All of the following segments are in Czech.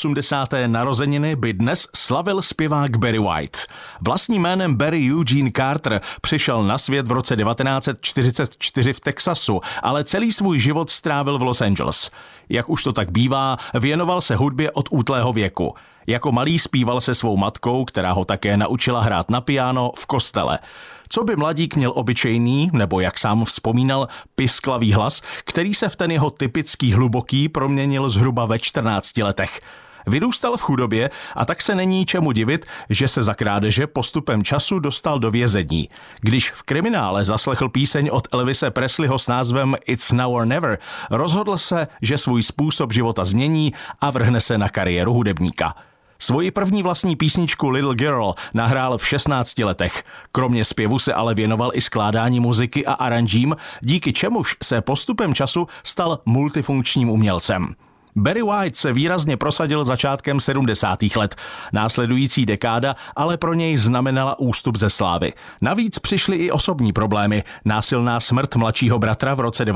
80. narozeniny by dnes slavil zpěvák Barry White. Vlastním jménem Barry Eugene Carter přišel na svět v roce 1944 v Texasu, ale celý svůj život strávil v Los Angeles. Jak už to tak bývá, věnoval se hudbě od útlého věku. Jako malý zpíval se svou matkou, která ho také naučila hrát na piano v kostele. Co by mladík měl obyčejný, nebo jak sám vzpomínal, pisklavý hlas, který se v ten jeho typický hluboký proměnil zhruba ve 14 letech. Vyrůstal v chudobě a tak se není čemu divit, že se za krádeže postupem času dostal do vězení. Když v kriminále zaslechl píseň od Elvise Presleyho s názvem It's Now or Never, rozhodl se, že svůj způsob života změní a vrhne se na kariéru hudebníka. Svoji první vlastní písničku Little Girl nahrál v 16 letech. Kromě zpěvu se ale věnoval i skládání muziky a aranžím, díky čemuž se postupem času stal multifunkčním umělcem. Barry White se výrazně prosadil začátkem 70. let. Následující dekáda ale pro něj znamenala ústup ze slávy. Navíc přišly i osobní problémy, násilná smrt mladšího bratra v roce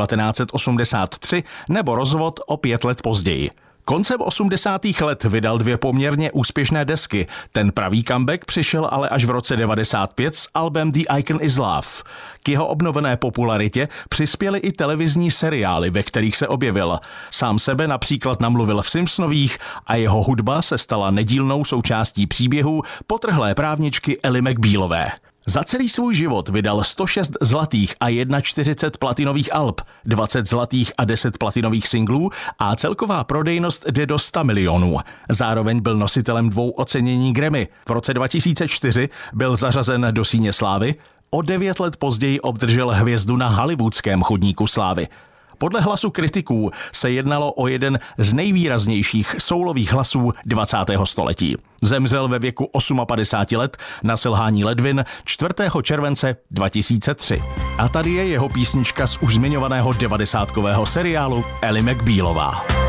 1983 nebo rozvod o 5 let později. Koncem 80. let vydal 2 poměrně úspěšné desky. Ten pravý comeback přišel ale až v roce 95 s albem The Icon is Love. K jeho obnovené popularitě přispěly i televizní seriály, ve kterých se objevil. Sám sebe například namluvil v Simpsonových a jeho hudba se stala nedílnou součástí příběhů potrhlé právničky Ally McBealové. Za celý svůj život vydal 106 zlatých a 41 platinových alb, 20 zlatých a 10 platinových singlů a celková prodejnost jde do 100 milionů. Zároveň byl nositelem 2 ocenění Grammy. V roce 2004 byl zařazen do síně slávy, o 9 let později obdržel hvězdu na hollywoodském chodníku slávy. Podle hlasu kritiků se jednalo o jeden z nejvýraznějších soulových hlasů 20. století. Zemřel ve věku 58 let na selhání ledvin 4. července 2003. A tady je jeho písnička z už zmiňovaného 90kového seriálu Ally McBealová.